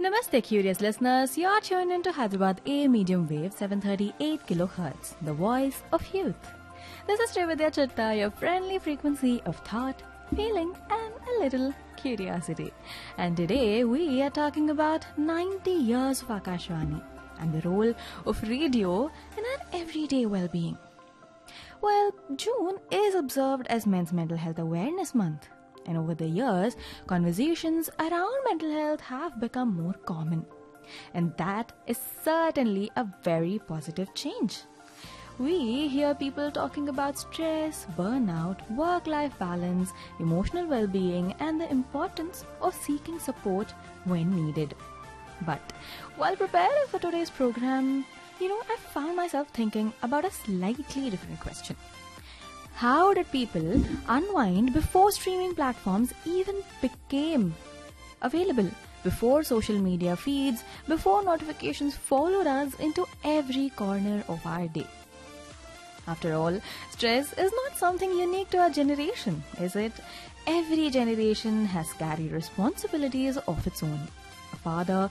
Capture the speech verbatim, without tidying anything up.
Namaste, curious listeners. You're tuned into Hyderabad A medium wave seven thirty-eight kilohertz, the voice of youth. This is Srividya Chatta, your friendly frequency of thought, feeling, and a little curiosity. And today we are talking about ninety years of Akashvani and the role of radio in our everyday well-being. Well, June is observed as Men's Mental Health Awareness Month. And over the years, conversations around mental health have become more common. And that is certainly a very positive change. We hear people talking about stress, burnout, work-life balance, emotional well-being, and the importance of seeking support when needed. But while preparing for today's program, you know, I found myself thinking about a slightly different question. How did people unwind before streaming platforms even became available? Before social media feeds, before notifications followed us into every corner of our day? After all, stress is not something unique to our generation, is it? Every generation has carried responsibilities of its own. A father